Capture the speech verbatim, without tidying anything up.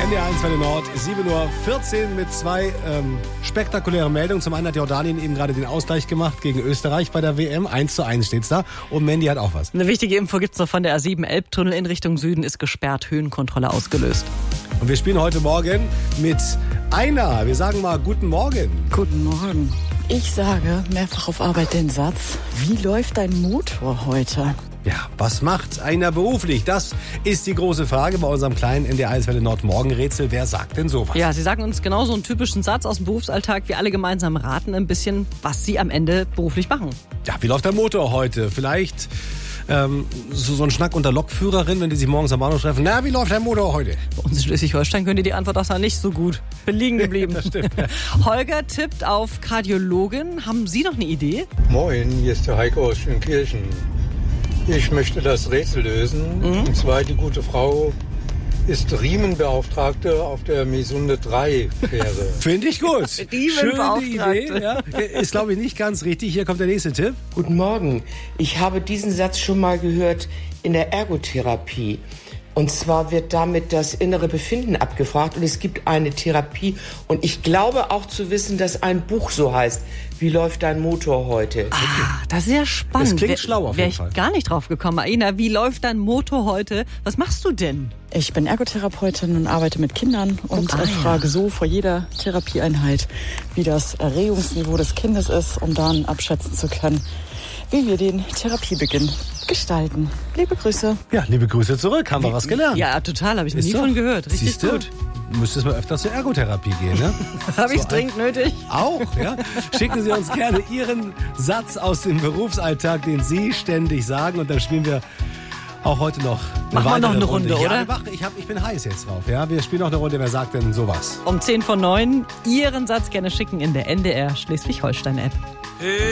N D R eins Welle Nord, sieben Uhr vierzehn mit zwei ähm, spektakulären Meldungen. Zum einen hat Jordanien eben gerade den Ausgleich gemacht gegen Österreich bei der W M. eins zu eins steht's da. Und Mandy hat auch was. Eine wichtige Info gibt's noch von der A sieben. Elbtunnel in Richtung Süden ist gesperrt. Höhenkontrolle ausgelöst. Und wir spielen heute Morgen mit Aina. Wir sagen mal guten Morgen. Guten Morgen. Ich sage mehrfach auf Arbeit den Satz, wie läuft dein Motor heute? Ja, was macht einer beruflich? Das ist die große Frage bei unserem kleinen N D R eins Welle Nord Morgenrätsel. Wer sagt denn sowas? Ja, Sie sagen uns genau so einen typischen Satz aus dem Berufsalltag. Wir alle gemeinsam raten ein bisschen, was Sie am Ende beruflich machen. Ja, wie läuft der Motor heute? Vielleicht ähm, so, so ein Schnack unter Lokführerin, wenn die sich morgens am Bahnhof treffen. Na, wie läuft der Motor heute? Bei uns in Schleswig-Holstein könnt ihr die Antwort auch nicht so gut. Bin liegen geblieben. Das stimmt, ja. Holger tippt auf Kardiologin. Haben Sie noch eine Idee? Moin, hier ist der Heiko aus Schönkirchen. Ich möchte das Rätsel lösen. Mhm. Und zwar, die gute Frau ist Riemenbeauftragte auf der Mesunde drei Fähre. Finde ich gut. Schöne Idee. Ja. Ist, glaube ich, nicht ganz richtig. Hier kommt der nächste Tipp. Guten Morgen. Ich habe diesen Satz schon mal gehört in der Ergotherapie. Und zwar wird damit das innere Befinden abgefragt und es gibt eine Therapie. Und ich glaube auch zu wissen, dass ein Buch so heißt, wie läuft dein Motor heute? Ah, das ist ja spannend. Das klingt Wär, schlau auf wär jeden ich Fall. gar nicht drauf gekommen. Aina, wie läuft dein Motor heute? Was machst du denn? Ich bin Ergotherapeutin und arbeite mit Kindern und Ah, äh, ja. frage so vor jeder Therapieeinheit, wie das Erregungsniveau des Kindes ist, um dann abschätzen zu können, wie wir den Therapiebeginn gestalten. Liebe Grüße. Ja, liebe Grüße zurück. Haben wir was gelernt? Ja, total. Habe ich noch Ist nie doch. von gehört. Richtig Siehste? gut. Müsstest mal öfter zur Ergotherapie gehen, ne? Habe ich So dringend nötig. Auch, ja. Schicken Sie uns gerne Ihren Satz aus dem Berufsalltag, den Sie ständig sagen. Und dann spielen wir auch heute noch eine Machen wir noch weitere eine Runde, Ja, oder? wir machen- ich, hab, ich bin heiß jetzt drauf. Ja, wir spielen noch eine Runde. Wer sagt denn sowas? Um zehn vor neun Ihren Satz gerne schicken in der N D R Schleswig-Holstein-App.